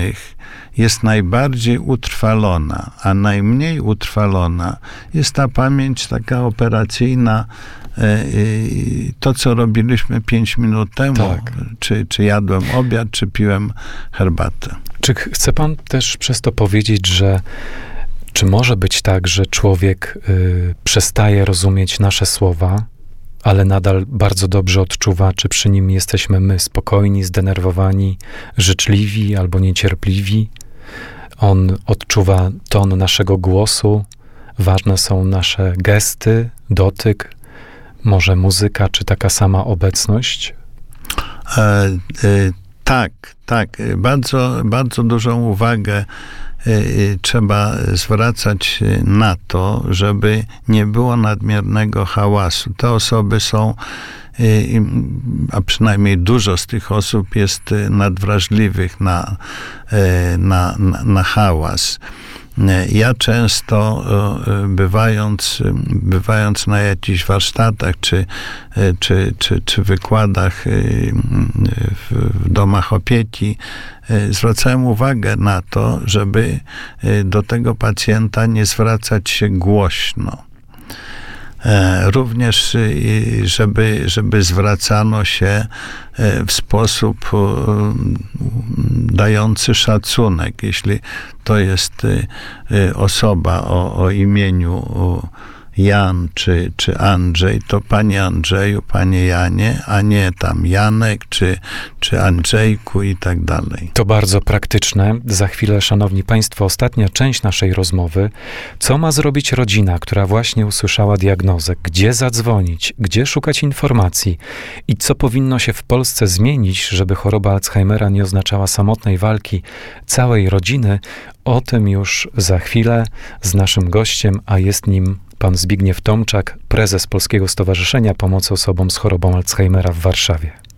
innych jest najbardziej utrwalona, a najmniej utrwalona jest ta pamięć taka operacyjna, to, co robiliśmy 5 minut temu, tak. Czy jadłem obiad, czy piłem herbatę. Czy chce pan też przez to powiedzieć, że czy może być tak, że człowiek przestaje rozumieć nasze słowa, ale nadal bardzo dobrze odczuwa, czy przy nim jesteśmy my spokojni, zdenerwowani, życzliwi albo niecierpliwi? On odczuwa ton naszego głosu, ważne są nasze gesty, dotyk, może muzyka, czy taka sama obecność? Tak. Bardzo, bardzo dużą uwagę trzeba zwracać na to, żeby nie było nadmiernego hałasu. Te osoby są, a przynajmniej dużo z tych osób jest nadwrażliwych na hałas. Ja często, bywając na jakichś warsztatach czy wykładach w domach opieki, zwracałem uwagę na to, żeby do tego pacjenta nie zwracać się głośno. Również, żeby zwracano się w sposób dający szacunek. Jeśli to jest osoba o imieniu Jan czy Andrzej, to panie Andrzeju, panie Janie, a nie tam Janek czy Andrzejku i tak dalej. To bardzo praktyczne. Za chwilę, szanowni państwo, ostatnia część naszej rozmowy. Co ma zrobić rodzina, która właśnie usłyszała diagnozę? Gdzie zadzwonić? Gdzie szukać informacji? I co powinno się w Polsce zmienić, żeby choroba Alzheimera nie oznaczała samotnej walki całej rodziny? O tym już za chwilę z naszym gościem, a jest nim pan Zbigniew Tomczak, prezes Polskiego Stowarzyszenia Pomocy Osobom z chorobą Alzheimera w Warszawie.